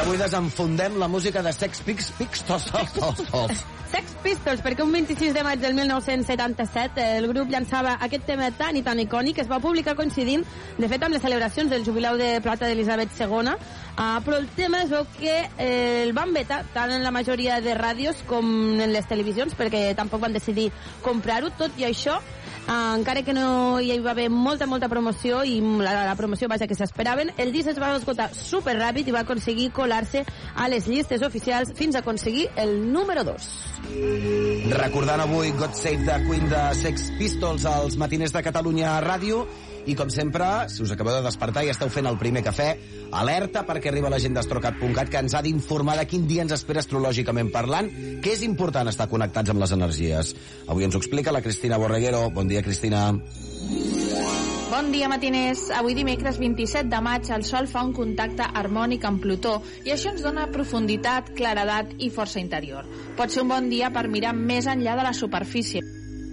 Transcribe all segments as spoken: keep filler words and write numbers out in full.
avui desenfundem la música de Sex Pistols. Sex Pistols, perquè un vint-i-sis de maig del mil nou-cents setanta-set el grup llançava aquest tema tan i tan icònic, es va publicar coincidint, de fet, amb les celebracions del jubilau de plata d'Elisabet segona, uh, però el tema es veu que eh, el van vetar tant en la majoria de ràdios com en les televisions, perquè tampoc van decidir comprar-ho. Tot i això, Uh, encara que no hi va haver molta, molta promoció i la, la promoció vaja que s'esperaven, el disc es va esgotar super ràpid i va aconseguir colar-se a les llistes oficials fins a aconseguir el número dos. Recordant avui God Save the Queen de Sex Pistols als matiners de Catalunya Ràdio. I com sempre, si us acabeu de despertar i esteu fent el primer cafè, alerta perquè arriba la gent d'Astrocat punt cat que ens ha d'informar de quin dia ens espera astrològicament parlant, que és important estar connectats amb les energies. Avui ens ho explica la Cristina Borreguero. Bon dia, Cristina. Bon dia, matiners. Avui dimecres vint-i-set de maig el Sol fa un contacte harmònic amb Plutó i això ens dona profunditat, claredat i força interior. Pot ser un bon dia per mirar més enllà de la superfície.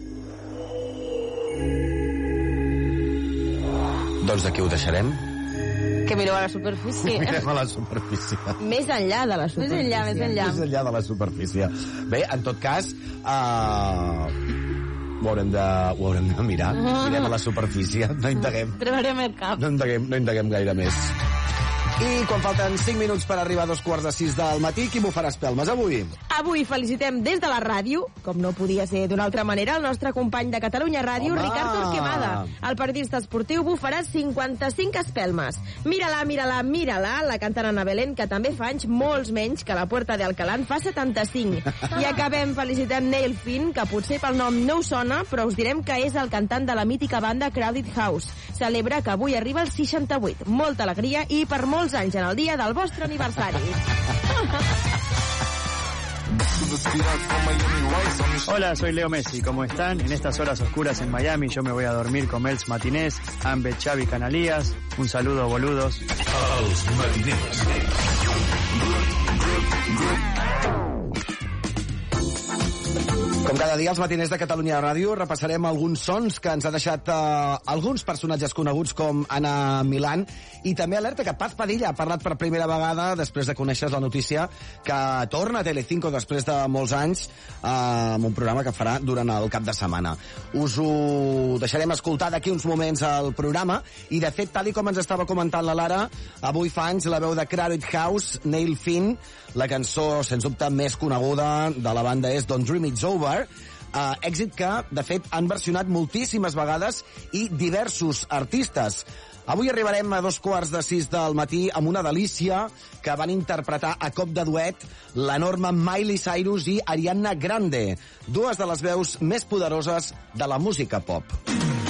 Doncs d'aquí ho deixarem. Que mireu a la superfície. Mirem a la superfície. Més enllà de la superfície. Més enllà, més enllà. Més enllà de la superfície. Bé, en tot cas, uh, ho, haurem de, ho haurem de mirar. Uh-huh. Mirem a la superfície. No indaguem. Prevarem el cap. No indaguem, no indaguem gaire més. I quan falten cinc minuts per arribar a dos quarts de sis del matí, qui m'ho farà espelmes avui? Avui felicitem des de la ràdio, com no podia ser d'una altra manera, el nostre company de Catalunya Ràdio, Home. Ricard Torquemada. El periodista esportiu bufarà cinquanta-cinc espelmes. Mira-la, mira-la, mira-la, la cantant Ana Belén, que també fa anys molts menys que la Puerta de Alcalá, fa setanta-cinc. I acabem felicitant Neil Finn, que potser pel nom no us sona, però us direm que és el cantant de la mítica banda Crowded House. Celebra que avui arriba als seixanta-vuit. Molta alegria i per molts anys en el dia del vostre aniversari. Hola, soy Leo Messi. ¿Cómo están? En estas horas oscuras en Miami yo me voy a dormir con Mels Matinés, Ambe, Xavi, Canalías. Un saludo, boludos. Els matiners. Com cada dia, als matiners de Catalunya Ràdio repassarem alguns sons que ens ha deixat uh, alguns personatges coneguts com Ana Milán, i també alerta que Paz Padilla ha parlat per primera vegada després de conèixer la notícia que torna a Telecinco després de molts anys uh, amb un programa que farà durant el cap de setmana. Us ho deixarem escoltar d'aquí uns moments al programa, i de fet, tal i com ens estava comentant la Lara, avui fa anys la veu de Crowded House, Neil Finn. La cançó, sens dubte, més coneguda de la banda és Don't Dream It's Over, uh, èxit que, de fet, han versionat moltíssimes vegades i diversos artistes. Avui arribarem a dos quarts de sis del matí amb una delícia que van interpretar a cop de duet l'enorme Miley Cyrus i Ariana Grande, dues de les veus més poderoses de la música pop.